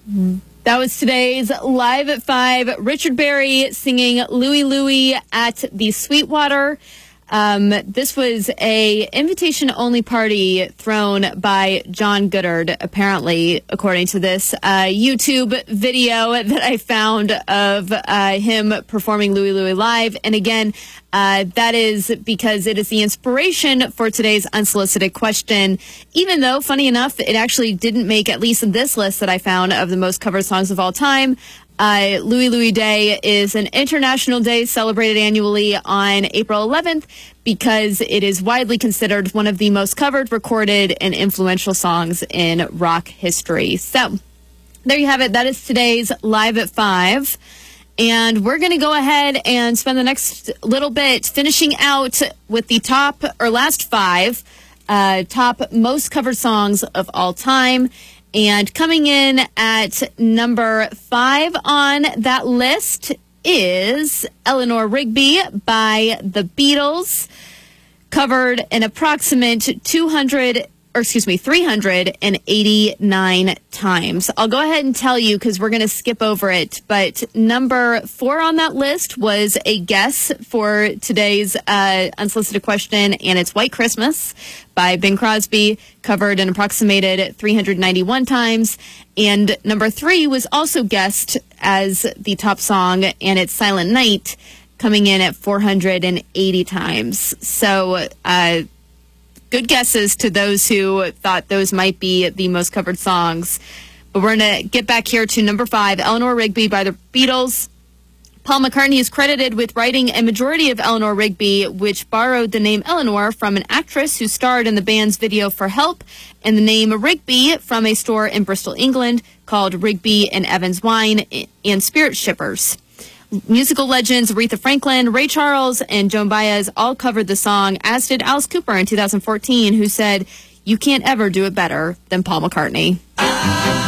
That was today's Live at 5. Richard Berry singing Louie Louie at the Sweetwater. This was a invitation-only party thrown by John Goodard, apparently, according to this YouTube video that I found of him performing Louie Louie live. And again, that is because it is the inspiration for today's unsolicited question, even though, funny enough, it actually didn't make at least this list that I found of the most covered songs of all time. Louie Louie Day is an international day celebrated annually on April 11th because it is widely considered one of the most covered, recorded, and influential songs in rock history. So, there you have it. That is today's Live at 5. And we're going to go ahead and spend the next little bit finishing out with the top or last 5 top most covered songs of all time. And coming in at number 5 on that list is Eleanor Rigby by the Beatles, covered an approximate 389 times. I'll go ahead and tell you because we're going to skip over it. But number 4 on that list was a guess for today's unsolicited question, and it's White Christmas by Bing Crosby, covered an approximated 391 times. And number 3 was also guessed as the top song, and it's Silent Night, coming in at 480 times. So, good guesses to those who thought those might be the most covered songs. But we're going to get back here to number 5, Eleanor Rigby by the Beatles. Paul McCartney is credited with writing a majority of Eleanor Rigby, which borrowed the name Eleanor from an actress who starred in the band's video for Help, and the name Rigby from a store in Bristol, England, called Rigby and Evans Wine and Spirit Shippers. Musical legends Aretha Franklin, Ray Charles, and Joan Baez all covered the song, as did Alice Cooper in 2014, who said, "You can't ever do it better than Paul McCartney."